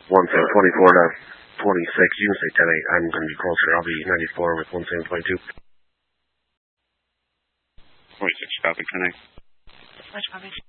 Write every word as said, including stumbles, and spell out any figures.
one seven twenty-four to twenty-six. You can say ten eight. I'm going to be closer. I'll be ninety-four with one seven twenty-two. twenty-six, copy, ten eight. Much copy.